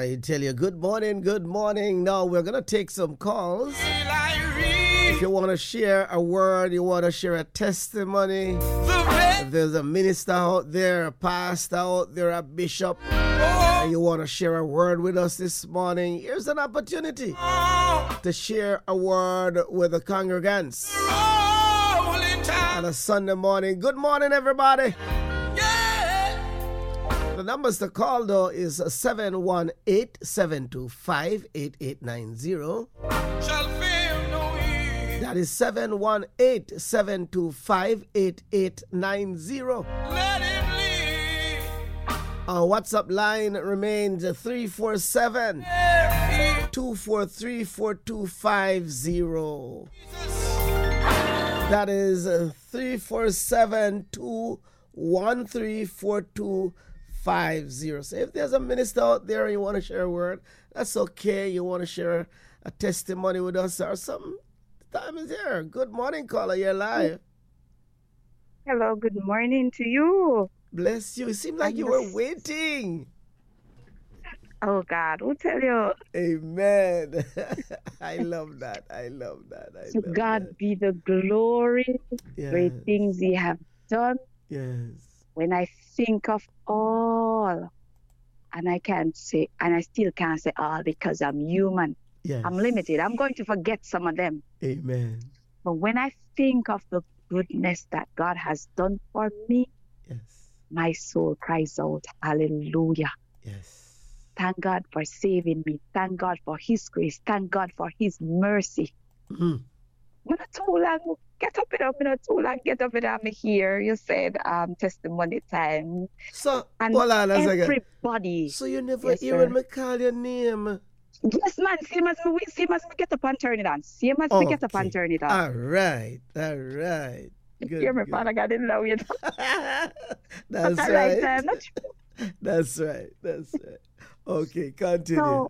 I tell you, good morning, good morning. Now we're going to take some calls. If you want to share a word, you want to share a testimony, if there's a minister out there, a pastor out there, a bishop, and you want to share a word with us this morning, here's an opportunity to share a word with the congregants on a Sunday morning. Good morning, everybody. The numbers to call, though, is 718-725-8890. That is 718-725-8890. Our WhatsApp line remains 347-243-4250. That is 347-213-4250. So if there's a minister out there and you want to share a word, that's okay. You want to share a testimony with us or something, the time is here. Good morning, caller. You're live. Hello, good morning to you. Bless you. It seemed like you were waiting. Oh, God, we'll tell you. Amen. I love that. I love that. To God be the glory. Yes. Great things He have done. Yes. When I think of all, and I can't say, and I still can't say all because I'm human. Yes. I'm limited. I'm going to forget some of them. Amen. But when I think of the goodness that God has done for me, yes, my soul cries out, hallelujah. Yes. Thank God for saving me. Thank God for His grace. Thank God for His mercy. Mm-hmm. I'm not too long. Get up it up. I'm not too long. Get up it up. I'm here. You said testimony time. So, and hold on a second. Everybody. So you never hear me call your name? Yes, man. Same as me get up and turn it on. Same as me get up and turn it on. All right. All right. Good. Hear me, Father God, in love you. That's right. That's right. That's right. Okay, continue. So,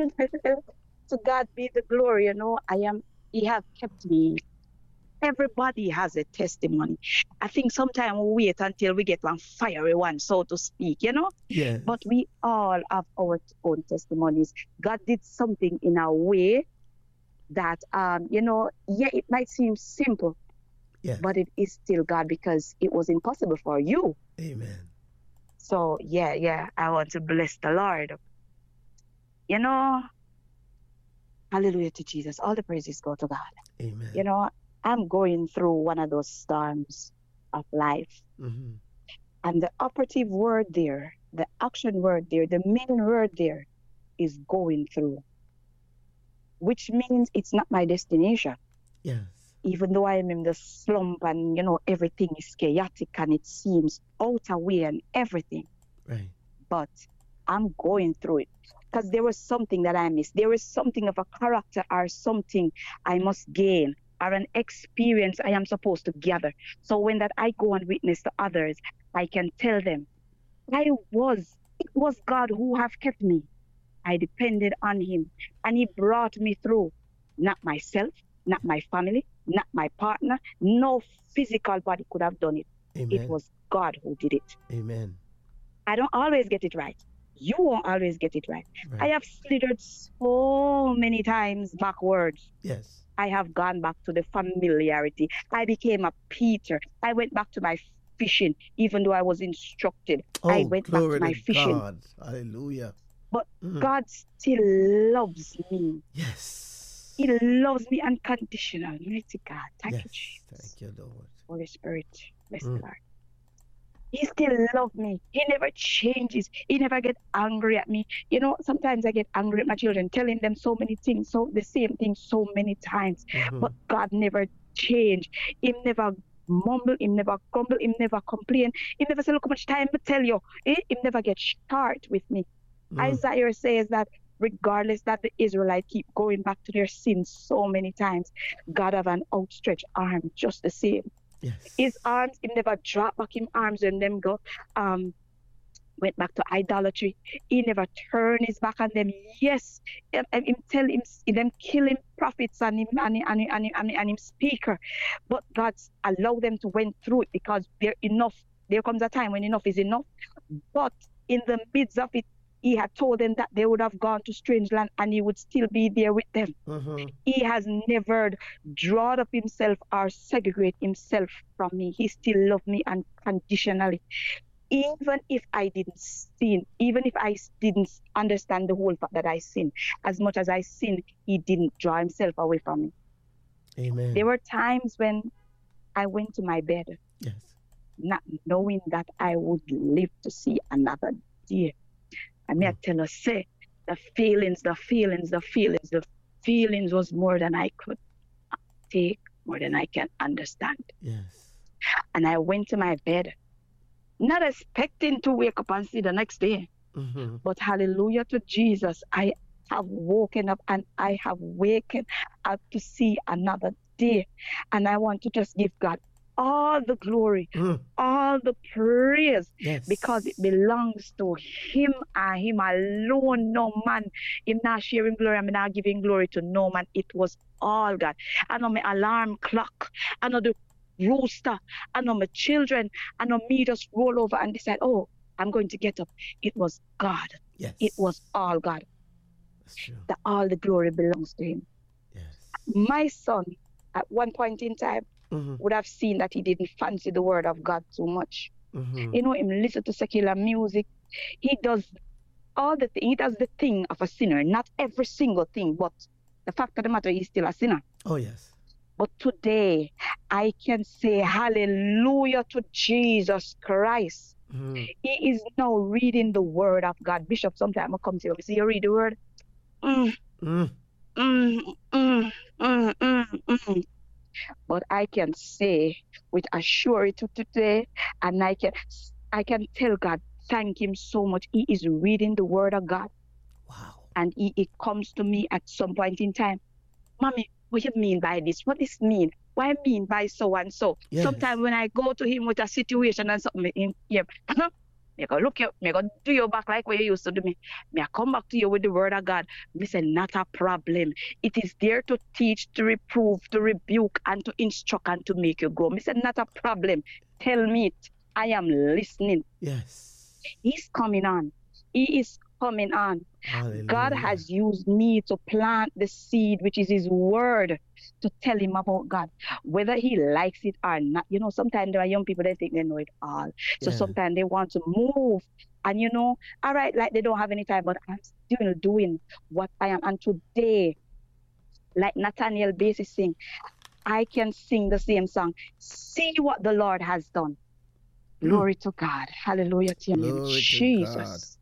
to God be the glory. You know, He has kept me. Everybody has a testimony. I think sometimes we wait until we get one fiery one, so to speak, you know? Yes. But we all have our own testimonies. God did something in a way that, it might seem simple, but it is still God because it was impossible for you. Amen. So, I want to bless the Lord. You know, hallelujah to Jesus. All the praises go to God. Amen. You know, I'm going through one of those storms of life. Mm-hmm. And the operative word there, the action word there, the main word there is going through, which means it's not my destination. Yes. Even though I am in the slump and, everything is chaotic and it seems out of way and everything. Right. But I'm going through it because there was something that I missed. There was something of a character or something I must gain, or an experience I am supposed to gather. So when that I go and witness to others, I can tell them, it was God who have kept me. I depended on Him and He brought me through. Not myself, not my family, not my partner. No physical body could have done it. Amen. It was God who did it. Amen. I don't always get it right. You won't always get it right. I have slithered so many times backwards. Yes. I have gone back to the familiarity. I became a Peter. I went back to my fishing, even though I was instructed. I went back to my fishing. God. Hallelujah. But God still loves me. Yes. He loves me unconditionally. Mighty God. Thank you, Jesus. Thank you, Lord. Holy Spirit. Bless the Lord. He still loves me. He never changes. He never gets angry at me. Sometimes I get angry at my children, telling them so many things, so the same thing so many times. Mm-hmm. But God never changed. He never mumble, he never grumble, he never complain. He never say, look how much time I tell you. He never gets short with me. Isaiah says that regardless that the Israelites keep going back to their sins so many times, God have an outstretched arm just the same. Yes. His arms, he never dropped back his arms when them go went back to idolatry. He never turned his back on them. Yes, him tell him them kill him prophets and him speaker. But God allowed them to went through it because there comes a time when enough is enough. But in the midst of it, He had told them that they would have gone to strange land and he would still be there with them. He has never drawn up himself or segregate himself from me. He still loved me unconditionally. Even if I didn't sin, even if I didn't understand the whole fact that I sinned, as much as I sinned, he didn't draw himself away from me. Amen. There were times when I went to my bed, yes, not knowing that I would live to see another day. I may tell us, say, the feelings was more than I could take, more than I can understand. Yes. And I went to my bed, not expecting to wake up and see the next day. But hallelujah to Jesus, I have woken up and I have wakened up to see another day. And I want to just give God all the glory, all the praise, yes, because it belongs to him and him alone. No man, him not sharing glory, I'm not giving glory to no man. It was all God. I know my alarm clock, I know the rooster, I know my children, I know me just roll over and decide, oh, I'm going to get up. It was God. Yes. It was all God. That's true. That all the glory belongs to him. Yes. My son, at one point in time, would have seen that he didn't fancy the word of God too much. You know, him listen to secular music. He does he does the thing of a sinner. Not every single thing, but the fact of the matter, he's still a sinner. Oh, yes. But today, I can say hallelujah to Jesus Christ. He is now reading the word of God. Bishop, sometimes I come to you, see you read the word. But I can say with assurity today, and I can tell God, thank him so much. He is reading the word of God. Wow. And it comes to me at some point in time, Mommy, what you mean by this? What this mean? What I mean by so and so? Yes. Sometimes when I go to him with a situation and something in here, me go look you, me go do your back like what you used to do me. Me I come back to you with the word of God. Me say not a problem. It is there to teach, to reprove, to rebuke, and to instruct and to make you grow. Me say not a problem. Tell me it. I am listening. Yes. He's coming on. He is coming on. Hallelujah. God has used me to plant the seed, which is his word, to tell him about God, whether he likes it or not. You know, sometimes there are young people that think they know it all. So sometimes they want to move and, you know, all right, like they don't have any time, but I'm still doing what I am. And today, like Nathaniel Bassey sing, I can sing the same song. See what the Lord has done. Glory to God. Hallelujah to your name, Jesus.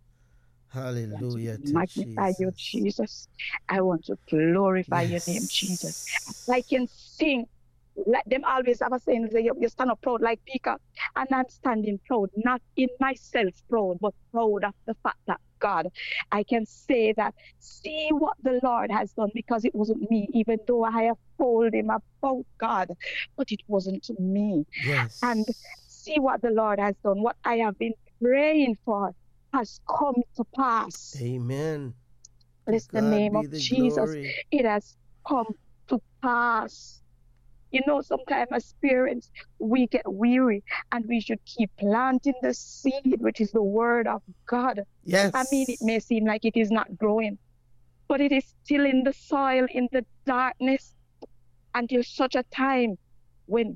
Hallelujah to magnify Jesus. you, Jesus. I want to glorify your name, Jesus. I can sing. Like them always have a saying, you stand up proud like Peacock. And I'm standing proud, not in myself proud, but proud of the fact that God, I can say that, see what the Lord has done, because it wasn't me, even though I have told him about God, but it wasn't me. Yes. And see what the Lord has done, what I have been praying for has come to pass. Amen. Bless the name of Jesus. Glory. It has come to pass. You know, sometimes as parents, we get weary and we should keep planting the seed, which is the word of God. Yes. I mean, it may seem like it is not growing, but it is still in the soil, in the darkness, until such a time when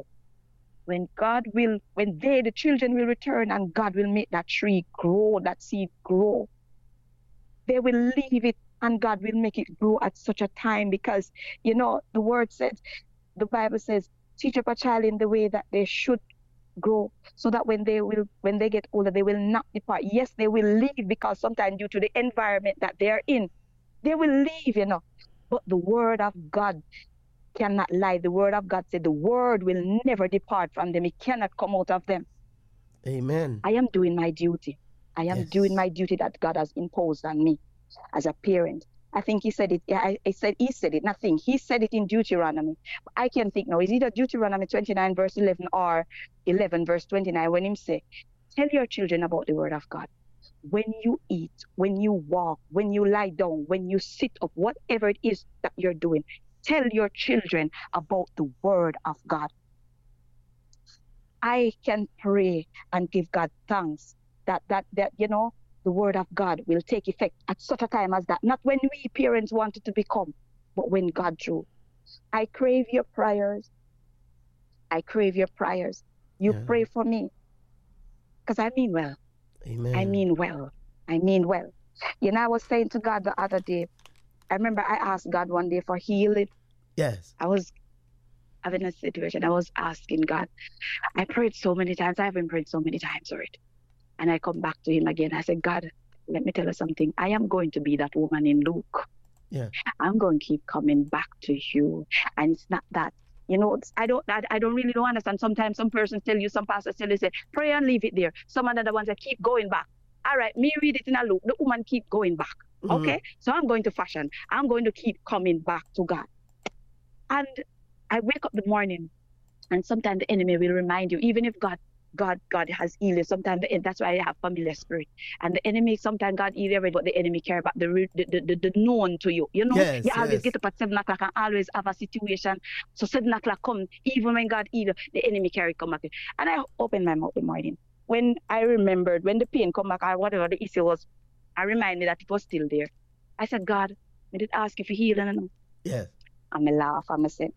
the children will return and God will make that tree grow, that seed grow. They will leave it and God will make it grow at such a time, because, you know, the Bible says, teach up a child in the way that they should grow, so that when they get older, they will not depart. Yes, they will leave, because sometimes due to the environment that they are in, they will leave, you know. But the word of God cannot lie. The word of God said the word will never depart from them. It cannot come out of them. Amen. I am doing my duty. I am doing my duty that God has imposed on me as a parent. I think he said it. He said it. Nothing. He said it in Deuteronomy. I can't think now. Is either Deuteronomy 29 verse 11 or 11 verse 29 when him say, tell your children about the word of God. When you eat, when you walk, when you lie down, when you sit up, whatever it is that you're doing, tell your children about the word of God. I can pray and give God thanks that you know, the word of God will take effect at such a time as that. Not when we parents wanted to become, but when God drew. I crave your prayers. I crave your prayers. You pray for me. Because I mean well. Amen. I mean well. I mean well. You know, I was saying to God the other day, I remember I asked God one day for healing. Yes. I was having a situation. I was asking God. I prayed so many times. I haven't prayed so many times for it. And I come back to him again. I said, God, let me tell you something. I am going to be that woman in Luke. Yeah. I'm going to keep coming back to you. And it's not that, you know, I don't really understand. Sometimes some persons tell you, some pastors tell you, say, pray and leave it there. Some other ones that keep going back. All right, me read it in a Luke. The woman keep going back. Okay, so I'm going to fashion. I'm going to keep coming back to God. And I wake up in the morning, and sometimes the enemy will remind you, even if God has healed you. Sometimes that's why I have familiar spirit. And the enemy, sometimes God heals everybody, but the enemy care about the known to you. You know, yes, you always get up at 7 o'clock and always have a situation. So 7 o'clock come, even when God heals, the enemy carry come back. And I opened my mouth in the morning. When I remembered, when the pain come back or whatever the issue was, I reminded that it was still there. I said, God, I did ask if you heal and yes. I'm a laugh. I'm a say,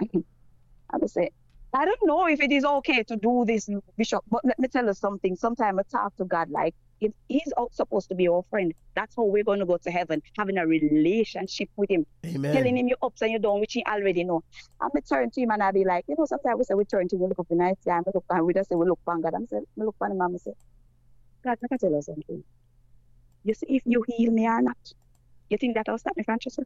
I don't know if it is okay to do this, Bishop, but let me tell you something. Sometimes I talk to God like, if he's supposed to be our friend, that's how we're going to go to heaven, having a relationship with him. Amen. Telling him you're ups and you're down, which he already know. I'm going to turn to him and I'll be like, you know, sometimes we say we turn to him, we look up in the night time, we just say we look for God. I'm saying, we look for him and I say, God, I can tell you something. You see, if you heal me or not, you think that will stop me from trusting?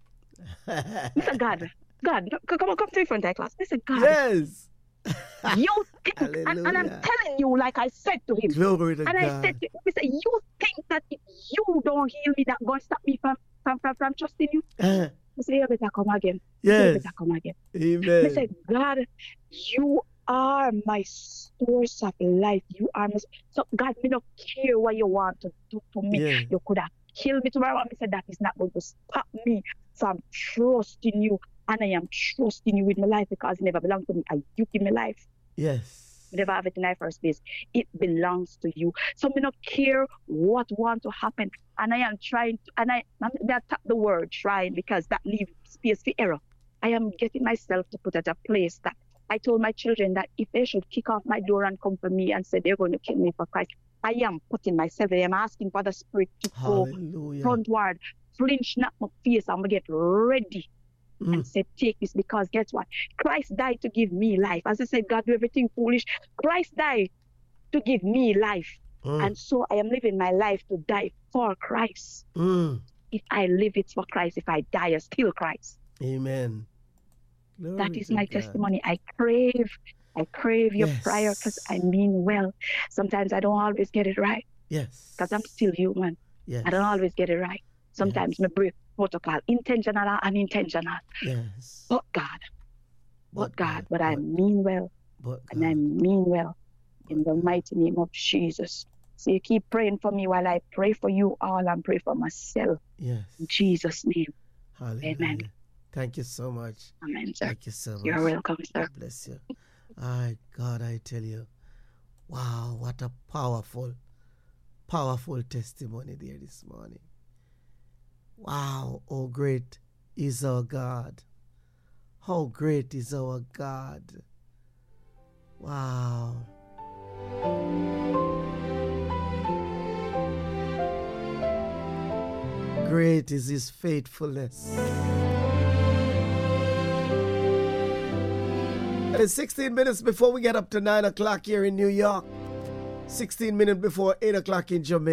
I said, God, come to the front of the class. I said, God. Yes. You think, and I'm telling you, like I said to him. Glory to and God. I said to him, I said, you think that if you don't heal me, that going to stop me from trusting you? I said, you better come again. Yes. You better come again. Amen. I said, God, you are my source of life. You are my... So, God, me don't care what you want to do to me. Yeah. You could have killed me tomorrow. I said, that is not going to stop me from trusting you. And I am trusting you with my life because it never belongs to me. You give me life. Yes. I never have it in the first place. It belongs to you. So I don't care what want to happen. And I am trying to, and I tap the word trying because that leaves space for error. I am getting myself to put at a place that I told my children that if they should kick off my door and come for me and say they're going to kill me for Christ, I am putting myself there. I'm asking for the Spirit to Hallelujah. go frontward, flinch not my face, I'm going to get ready. And said, take this because guess what? Christ died to give me life. As I said, God do everything foolish. Christ died to give me life. And so I am living my life to die for Christ. If I live, it's for Christ. If I die, it's still Christ. Amen. Glory that is my God. testimony. I crave your prayer because I mean well. Sometimes I don't always get it right. Yes. Because I'm still human. Yes. I don't always get it right. Sometimes my break protocol, intentional or unintentional. Yes. But God. But I mean well. And I mean well. In the mighty name of Jesus. So you keep praying for me while I pray for you all and pray for myself. Yes. In Jesus' name. Hallelujah. Amen. Thank you so much. Amen, sir. Thank you so much. You're welcome, sir. God bless you. God, I tell you. Wow, what a powerful testimony there this morning. Wow, oh great is our God. How great is our God. Wow. Great is his faithfulness. It is 16 minutes before we get up to 9 o'clock here in New York. 16 minutes before 8 o'clock in Jamaica.